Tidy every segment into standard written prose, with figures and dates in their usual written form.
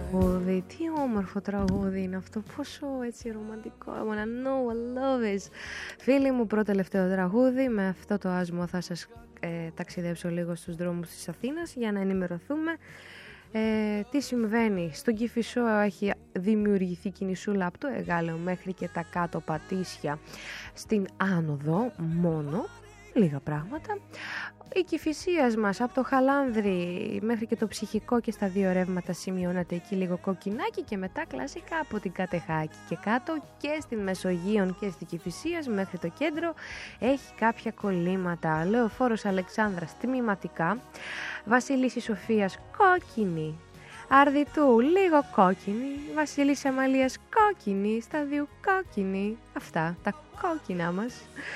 τραγούδι, τι όμορφο τραγούδι είναι αυτό, πόσο έτσι ρομαντικό. I wanna know, I love it. Φίλοι μου, πρώτο τελευταίο τραγούδι. Με αυτό το άσμο θα σας ταξιδέψω λίγο στους δρόμους της Αθήνας για να ενημερωθούμε τι συμβαίνει. Στον Κηφισό έχει δημιουργηθεί κινησούλα από το Εγάλεο μέχρι και τα κάτω Πατήσια στην άνοδο μόνο. Λίγα πράγματα. Η Κηφισίας μας από το Χαλάνδρη μέχρι και το Ψυχικό και στα δύο ρεύματα σημειώνεται εκεί λίγο κοκκινάκι και μετά κλασικά από την Κατεχάκη και κάτω και στην Μεσογείων και στη Κηφισίας μέχρι το κέντρο έχει κάποια κολλήματα. Λεωφόρος Αλεξάνδρας τμηματικά, Βασιλίσσης Σοφίας κόκκινη, Αρδιτού λίγο κόκκινη, Βασιλής Αμαλίας κόκκινη, Σταδίου κόκκινη, αυτά τα κόκκινα μας.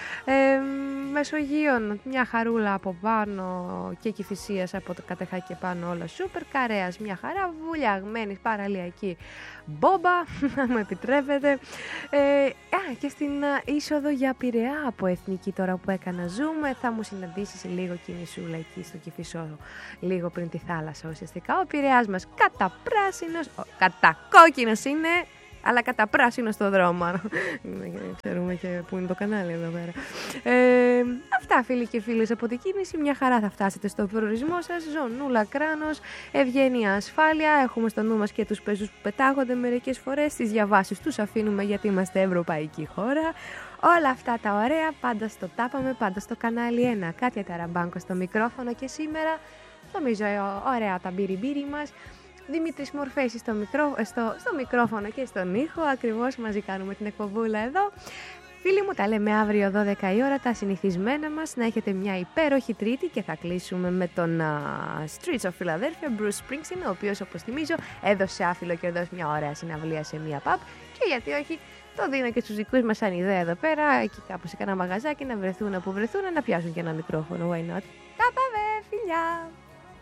Μεσογείων μια χαρούλα από πάνω και Κηφισίας από το Κατεχάκη και πάνω όλα σούπερ. Καρέας μια χαρά, βουλιαγμένη παραλιακή μπόμπα, να μου επιτρέπετε. Και στην είσοδο για Πειραιά από Εθνική τώρα που έκανα zoom θα μου συναντήσεις λίγο κινησούλα εκεί στο Κηφισό, λίγο πριν τη θάλασσα ουσιαστικά. Ο Πειραιάς μας καταπράσινος, κατακόκκινος είναι, αλλά κατά πράσινο στο δρόμο. Ξέρουμε και πού είναι το κανάλι εδώ πέρα. Αυτά φίλοι και φίλες από την κίνηση. Μια χαρά θα φτάσετε στο προορισμό σας. Ζωνούλα, κράνος, ευγένεια, ασφάλεια. Έχουμε στο νου μας και τους πεζούς που πετάγονται μερικές φορές. Τις διαβάσεις τους αφήνουμε γιατί είμαστε ευρωπαϊκή χώρα. Όλα αυτά τα ωραία πάντα στο τάπαμε, πάντα στο κανάλι 1. Κάτια Ταραμπάνκο στο μικρόφωνο και σήμερα νομίζω ωραία τα μπιριμπίρι μας. Δημήτρης Μορφέσης στο μικρόφωνο και στον ήχο. Ακριβώς μαζί κάνουμε την εκπομπούλα εδώ. Φίλοι μου, τα λέμε αύριο 12 η ώρα, τα συνηθισμένα μας. Να έχετε μια υπέροχη Τρίτη και θα κλείσουμε με τον Streets of Philadelphia, Bruce Springsteen, ο οποίος, όπως θυμίζω, έδωσε άφιλο και έδωσε μια ωραία συναυλία σε μια pub. Και γιατί όχι, το δίνω και στους δικούς μας σαν ιδέα εδώ πέρα, εκεί κάπου σε κανένα μαγαζάκι, να βρεθούν όπου βρεθούν, να πιάσουν και ένα μικρόφωνο. Why not? Τα πάμε, φιλιά!